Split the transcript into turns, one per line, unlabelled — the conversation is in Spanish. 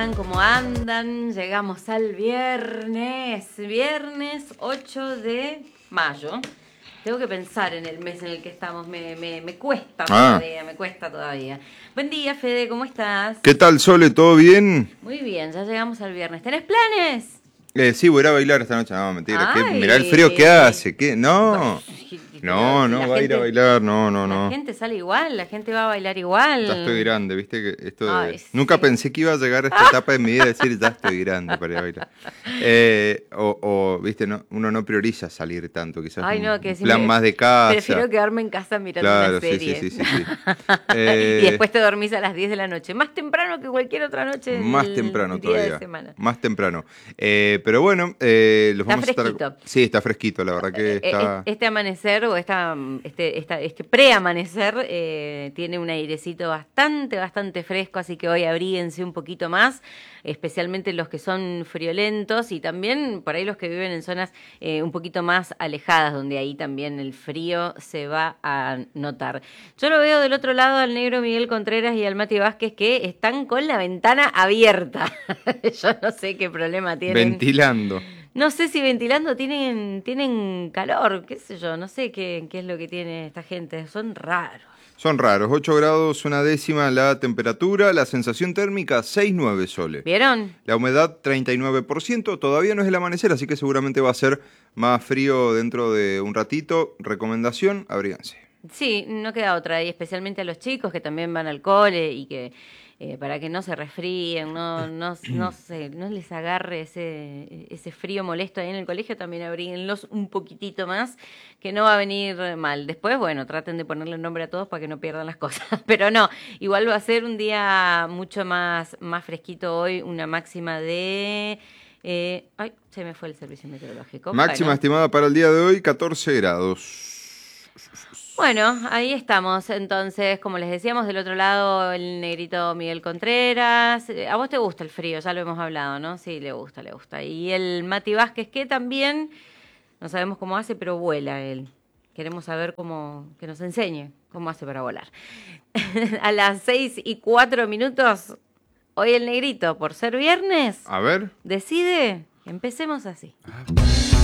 están? ¿Cómo andan? Llegamos al viernes 8 de mayo. Tengo que pensar en el mes en el que estamos, me cuesta todavía. Buen día, Fede, ¿cómo estás?
¿Qué tal, Sole? ¿Todo bien?
Muy bien, ya llegamos al viernes. ¿Tenés planes?
Sí, voy a ir a bailar esta noche. No, mentira.
Ay.
Mirá el frío que hace. ¿Qué? No.
Pero
No,
la
va a ir a
gente-
bailar. No.
La gente sale igual, la gente va a bailar igual.
Ya estoy grande, ¿viste? Que esto de...
Ay, sí.
Nunca pensé que iba a llegar a esta etapa de mi vida de decir, ya estoy grande para ir a bailar. ¿Viste? No, uno no prioriza salir tanto, quizás
Ay, no, que
un
si
plan
me-
más de casa.
Prefiero quedarme en casa mirando
Claro,
una serie.
sí.
Y después te dormís a las 10 de la noche. Más temprano que cualquier otra noche.
Más temprano
día de
todavía.
semana.
Más temprano. Pero bueno, los vamos
fresquito.
a estar... Sí, está fresquito, la verdad que está...
Este amanecer o este preamanecer tiene un airecito bastante fresco, así que hoy abríguense un poquito más, especialmente los que son friolentos y también por ahí los que viven en zonas un poquito más alejadas, donde ahí también el frío se va a notar. Yo lo veo del otro lado al negro Miguel Contreras y al Mati Vázquez que están con la ventana abierta. Yo no sé qué problema tienen.
Ventilando.
No sé si ventilando tienen calor, qué sé yo, no sé qué es lo que tiene esta gente, son raros.
Son raros, 8 grados, 1/10 la temperatura, la sensación térmica 6,9 Sole.
¿Vieron?
La humedad 39%, todavía no es el amanecer, así que seguramente va a ser más frío dentro de un ratito. Recomendación, abríganse.
Sí, no queda otra, y especialmente a los chicos que también van al cole y que para que no se resfríen, no les agarre ese frío molesto ahí en el colegio, también abríguenlos un poquitito más, que no va a venir mal. Después, bueno, traten de ponerle nombre a todos para que no pierdan las cosas, pero no, igual va a ser un día mucho más fresquito hoy, una máxima de... se me fue el servicio meteorológico.
Máxima
Bueno.
estimada para el día de hoy, 14 grados.
Bueno, ahí estamos. Entonces, como les decíamos, del otro lado el negrito Miguel Contreras. A vos te gusta el frío, ya lo hemos hablado, ¿no? Sí, le gusta. Y el Mati Vázquez, que también, no sabemos cómo hace, pero vuela él. Queremos saber que nos enseñe cómo hace para volar. A las 6:04, hoy el negrito, por ser viernes,
A ver.
decide, empecemos así.